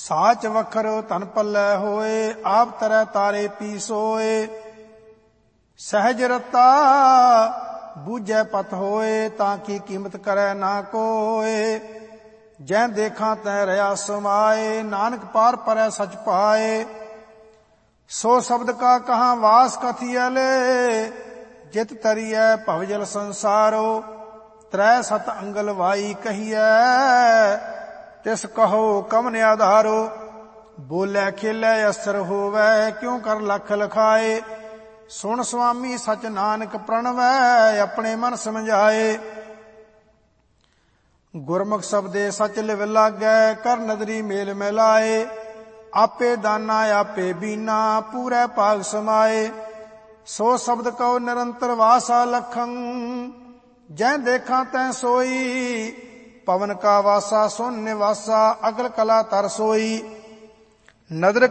ਸਾਚ ਵਖਰ ਧਨ ਪੱਲੇ ਹੋਏ, ਆਪ ਤਰੈ ਤਾਰੇ ਪੀ ਸੋਏ। ਸਹਿਜ ਰਤਾ ਬੂਝੈ ਪਤ ਹੋਏ, ਤਾਂ ਕੀ ਕੀਮਤ ਕਰੈ ਨਾ ਕੋਏ। ਜੈ ਦੇਖਾਂ ਤੈ ਰਹਾ ਸਮਾਏ, ਨਾਨਕ ਪਾਰ ਪਰੈ ਸਚ ਪਾਏ। ਸੋ ਸ਼ਬਦ ਕਾ ਕਹਾਂ ਵਾਸ ਕਥੀਐਲੇ, ਜਿਤ ਤਰੀਐ ਭਵਜਲ ਸੰਸਾਰੋ। ਤ੍ਰੈ ਸਤ ਅੰਗਲ ਵਾਈ ਕਹੀਐ, ਤਿਸ ਕਹੋ ਕਮਨ ਆਧਾਰੋ। ਬੋਲੇ ਖੇਲੇ ਅਸਰ ਹੋਵੈ, ਕਿਉ ਕਰ ਲਖ ਲਖਾਏ। ਸੁਣ ਸੁਆਮੀ ਸਚ ਨਾਨਕ ਪ੍ਰਣਵੈ, ਆਪਣੇ ਮਨ ਸਮਝਾਏ। ਗੁਰਮੁਖ ਸ਼ਬਦੇ ਸਚ ਲਿਵ ਲਾਗੈ, ਕਰ ਨਦਰੀ ਮੇਲ ਮਿਲਾਏ। ਆਪੇ ਦਾਨਾ ਆਪੇ ਬੀਨਾ, ਪੂਰੇ ਭਾਗ ਸਮਾਏ। ਸੋ ਸ਼ਬਦ ਕਉ ਨਿਰੰਤਰ ਵਾਸਾ ਲਖੰ, ਜੈ ਦੇਖਾਂ ਤੈ ਸੋਈ। ਪਵਨ ਕਾ ਵਾਸਾ ਸੁਨ ਨਿਵਾਸਾ, ਅਗਲ ਕਲਾ ਤਰ ਸੋਈ। ਨਦਰ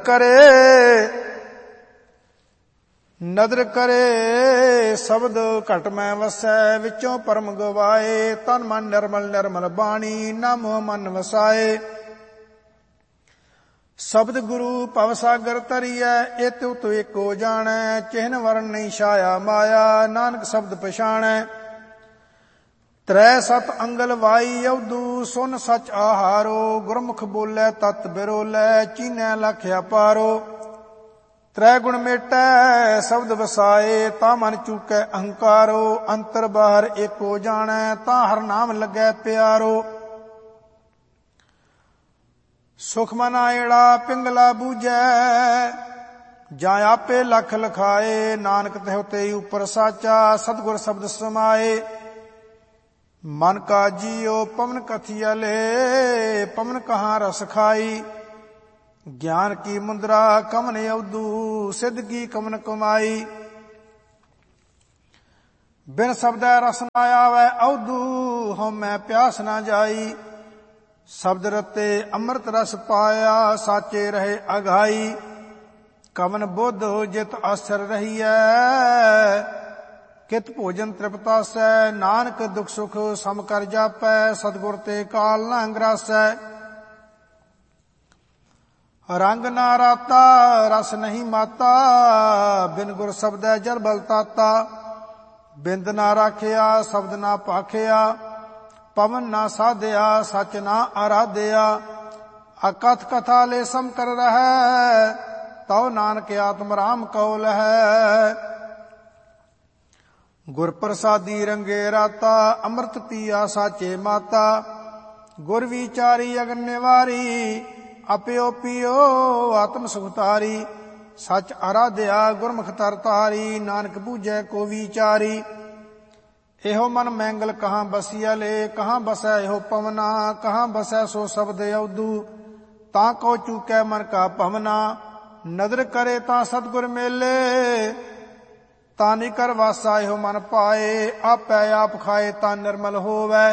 ਕਰੇ ਸ਼ਬਦ ਘਟ ਮੈਂ ਵਸੈ, ਵਿੱਚੋਂ ਪਰਮ ਗਵਾਏ। ਤਨ ਮਨ ਨਿਰਮਲ ਨਿਰਮਲ ਬਾਣੀ, ਨਾ ਮੋਹ ਮਨ ਵਸਾਏ। ਸ਼ਬਦ ਗੁਰੂ ਭਵ ਸਾਗਰ ਤਰੀਐ, ਏਤਿ ਉਤ ਏਕੋ ਜਾਣੈ। ਚਿਹਨ ਵਰਨ ਨਹੀਂ ਛਾਇਆ ਮਾਇਆ, ਨਾਨਕ ਸ਼ਬਦ ਪਛਾਣੈ। ਤ੍ਰੈ ਸਤ ਅੰਗਲ ਵਾਈ ਅਵਧੂ, ਸੁਨ ਸਚ ਆਹਾਰੋ। ਗੁਰਮੁਖ ਬੋਲੇ ਤਤ ਬਿਰੋਲੇ, ਚੀਨੈ ਲਖ ਅਪਾਰੋ। ਤ੍ਰੈ ਗੁਣ ਮੇਟੈ ਸ਼ਬਦ ਵਸਾਏ, ਤਾਂ ਮਨ ਚੂਕੈ ਅਹੰਕਾਰੋ। ਅੰਤਰ ਬਾਹਰ ਏਕੋ ਜਾਣੈ, ਤਾਂ ਹਰ ਨਾਮ ਲੱਗੈ ਪਿਆਰੋ। ਸੁਖ ਮਨ ਆਇੜਾ ਪਿੰਗਲਾ ਬੂਝੈ, ਜਾਂ ਆਪੇ ਲਖ ਲਖਾਏ। ਨਾਨਕ ਤਿਹੁ ਤੇ ਉਪਰ ਸਾਚਾ, ਸਤਿਗੁਰ ਸ਼ਬਦ ਸਮਾਏ। ਮਨ ਕਾ ਜੀਉ ਪਵਨ ਕਥੀਐਲੇ, ਪਵਨ ਕਹਾਂ ਰਸ ਖਾਈ। ਗਿਆਨ ਕੀ ਮੁੰਦਰਾ ਕਮਨ ਅਵਧੂ, ਸਿੱਧ ਕੀ ਕਮਨ ਕਮਾਈ। ਬਿਨ ਸ਼ਬਦੈ ਰਸ ਨਾ ਆਵੈ ਅਵਧੂ, ਹਉਮੈ ਪਿਆਸ ਨਾ ਜਾਈ। ਸ਼ਬਦ ਰਤੇ ਅੰਮ੍ਰਿਤ ਰਸ ਪਾਇਆ, ਸਾਚੇ ਰਹੇ ਅਘਾਈ। ਕਵਨ ਬੁੱਧ ਜਿਤ ਆਸਰ ਰਹੀਐ, ਕਿਤ ਭੋਜਨ ਤ੍ਰਿਪਤਾਸੈ। ਨਾਨਕ ਦੁਖ ਸੁਖ ਸਮ ਕਰ ਜਾਪੈ, ਸਤਿਗੁਰ ਤੇ ਕਾਲ ਨਾ ਅੰਗਰਾਸੈ। ਰੰਗ ਨਾ ਰਾਤਾ ਰਸ ਨਹੀਂ ਮਾਤਾ, ਬਿਨ ਗੁਰ ਸ਼ਬਦੈ ਜਲ ਬਲ ਤਾਤਾ। ਬਿੰਦ ਨਾ ਰਾਖਿਆ ਸ਼ਬਦ ਨਾ ਭਾਖਿਆ, ਪਵਨ ਨਾ ਸਾਧਿਆ ਸਚ ਨਾ ਆਰਾਧਿਆ। ਅਕਥ ਕਥਾ ਲੈ ਸਮ ਕਰ ਰਹੈ, ਤਉ ਨਾਨਕ ਆਤਮ ਰਾਮ ਕਉ ਲਹੈ। ਗੁਰ ਪ੍ਰਸਾਦੀ ਰੰਗੇ ਰਾਤਾ, ਅੰਮ੍ਰਿਤ ਪੀਆ ਸਾਚੇ ਮਾਤਾ। ਗੁਰ ਵਿਚਾਰੀ ਅਗਨ ਨਿਵਾਰੀ, ਆਪਿਓ ਪੀਓ ਆਤਮ ਸੁਖਤਾਰੀ। ਸਚ ਆਰਾਧਿਆ ਗੁਰਮੁਖ ਤਰ ਤਾਰੀ, ਨਾਨਕ ਬੂਝੈ ਕੋ ਵਿਚਾਰੀ। ਇਹੋ ਮਨ ਮੈਂਗਲ ਕਹਾਂ ਬਸੀਐਲੇ, ਕਹਾਂ ਬਸੈ ਇਹੋ ਪਵਨਾ। ਕਹਾਂ ਬਸੈ ਸੋ ਸ਼ਬਦ ਅਵਧੂ, ਤਾਂ ਕੋ ਚੂਕੈ ਮਨ ਕਾ ਭਵਨਾ। ਨਦਰ ਕਰੇ ਤਾਂ ਸਤਿਗੁਰ ਮੇਲੇ, ਤਾਂ ਨਿ ਕਰ ਵਾਸਾ ਇਹੋ ਮਨ ਪਾਏ। ਆਪੈ ਆਪ ਖਾਏ ਤਾਂ ਨਿਰਮਲ ਹੋਵੈ,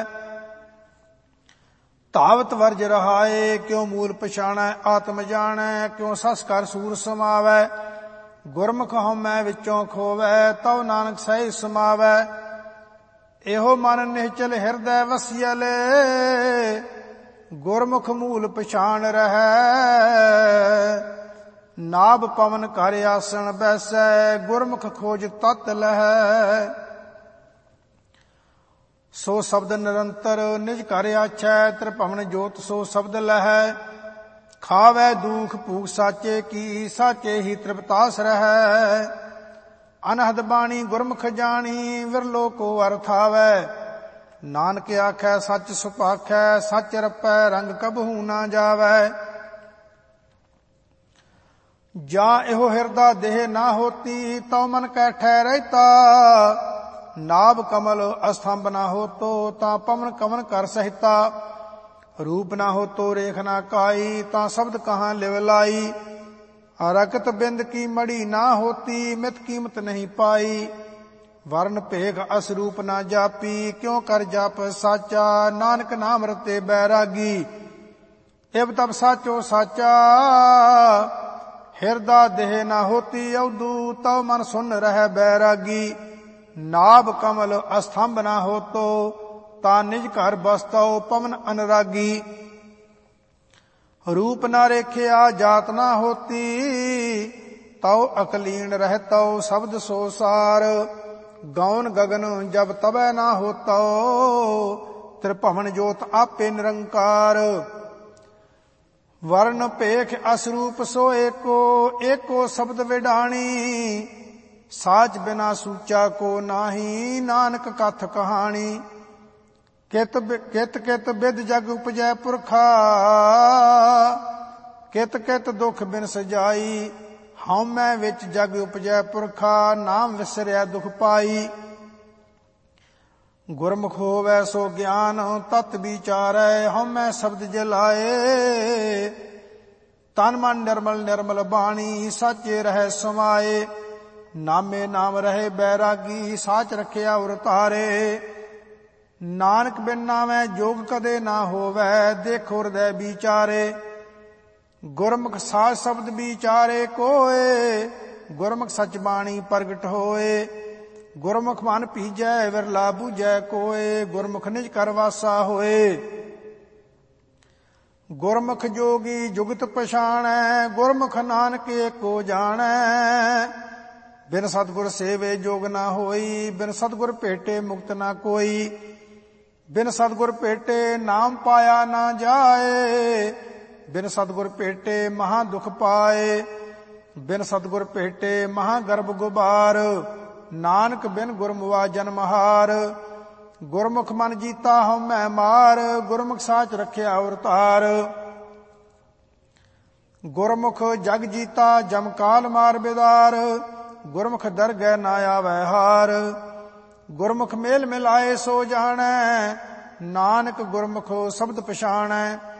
ਧਾਵਤ ਵਰਜ ਰਹਾਏ। ਕਿਉ ਮੂਲ ਪਛਾਣੈ ਆਤਮ ਜਾਣੈ, ਕਿਉ ਸਸ ਕਰ ਸੂਰ ਸਮਾਵੈ। ਗੁਰਮੁਖ ਹਉਮੈ ਵਿੱਚੋਂ ਖੋਵੈ, ਤਉ ਨਾਨਕ ਸਹਿ ਸਮਾਵੈ। ਇਹੋ ਮਨ ਨਿਹਚਲ ਹਿਰਦੈ ਵਸੀਐਲੇ, ਗੁਰਮੁਖ ਮੂਲ ਪਛਾਣ ਰਹੈ। ਨਾਭ ਪਵਨ ਕਰ ਆਸਣ ਬੈਸੈ, ਗੁਰਮੁਖ ਖੋਜ ਤਤ ਲਹੈ। ਸੋ ਸ਼ਬਦ ਨਿਰੰਤਰ ਨਿਜ ਘਰ ਆਛੈ, ਤ੍ਰਿਭਵਨ ਜੋਤ ਸੋ ਸ਼ਬਦ ਲਹੈ। ਖਾਵੈ ਦੂਖ ਭੂਖ ਸਾਚੇ ਕੀ, ਸਾਚੇ ਹੀ ਤ੍ਰਿਪਤਾਸ ਰਹੈ। ਅਨਹਦ ਬਾਣੀ ਗੁਰਮੁਖ ਜਾਣੀ, ਵਿਰਲੋ ਕੋ ਅਰਥ ਆਵੈ। ਨਾਨਕ ਆਖੈ ਸੱਚ ਸੁਭਾਖੈ, ਸੱਚ ਰਪੈ ਰੰਗ ਕਬਹੂ ਨਾ ਜਾਵੈ। ਜਾਂ ਇਹੋ ਹਿਰਦਾ ਦੇਹ ਨਾ ਹੋਤੀ, ਤਉ ਮਨ ਕੈ ਠਹਿਰੈਤਾ। ਨਾਭ ਕਮਲ ਅਸਥੰਭ ਨਾ ਹੋਤੋ, ਤਾਂ ਪਵਨ ਕਵਨ ਕਰ ਸਹਿਤਾ। ਰੂਪ ਨਾ ਹੋਤੋ ਰੇਖ ਨਾ ਕਾਈ, ਤਾਂ ਸ਼ਬਦ ਕਹਾਂ ਲਿਵ ਲਾਈ। ਰਕਤ ਬਿੰਦ ਕੀ ਮੜੀ ਨਾ ਹੋਤੀ, ਮਿਤ ਕੀਮਤ ਨਹੀਂ ਪਾਈ। ਵਰਨ ਭੇਖ ਅਸਰੂਪ ਨਾ ਜਾਪੀ, ਕਿਉ ਕਰ ਜਪ ਸਾਚਾ। ਨਾਨਕ ਨਾਮ ਰਤੇ ਬੈਰਾਗੀ, ਇਬ ਤਬ ਸਾਚੋ ਸਾਚਾ। ਹਿਰਦਾ ਦੇਹ ਨਾ ਹੋਤੀ ਅਵਧੂ, ਤਉ ਮਨ ਸੁਨ ਰਹਿ ਬੈਰਾਗੀ। ਨਾਭ ਕਮਲ ਅਸਥੰਭ ਨਾ ਹੋਤੋ, ਤਾਂ ਨਿਜ ਘਰ ਬਸਤਉ ਪਵਨ ਅਨਰਾਗੀ। रूप ना रेखिया जात ना होती, तौ अकलीन रहतौ शब्द सो सार। गौन गगन जब तबै ना होतौ, त्रिभुवन जोत आपे निरंकार। वर्ण पेख असरूप सो एको, एको शब्द विडाणी। साच बिना सूचा को नाही, नानक कथ कहानी। कित कित कित बिद जग उपजै पुरखा, कित कित दुख बिन सजाई। हउमै विच जग उपजै पुरखा, नाम विसरिया दुख पाई। गुरमुख होवै सो ज्ञान तत विचारै, हउमै शब्द जलाए। तन मन निर्मल निर्मल बाणी, साचे रहै समाए। नामे नाम रहे बैरागी, साच रखिया उर तारे। नानक बिन नामै जोग कदे ना होवै, देखो हृदय विचारे। गुरमुख साज शब्द विचारे कोय, गुरमुख सच बाणी प्रगट होए। गुरमुख मन पीजै विरला बूझै कोय, गुरमुख निज कर वासा होए। गुरमुख जोगी जुगत पछाणै, गुरमुख नानक एको जाणै। बिन सतगुर सेवे जोग ना होई, बिन सतगुर भेटे मुक्त ना कोई। बिन सतगुर भेटे नाम पाया ना जाए, बिन सतगुर भेटे महा दुख पाए। बिन सतगुर भेटे महा गर्भ गुबार, नानक बिन गुरमुआ जन्म हार। गुरमुख मन जीता हउमै मार, गुरमुख साच रखिया उर तार। गुरमुख जग जीता जम काल मार बिदार, गुरमुख दरगह ना आवै हार। गुरमुख मेल मिलाए सो जाणै, नानक गुरमुख शब्द पछाणै।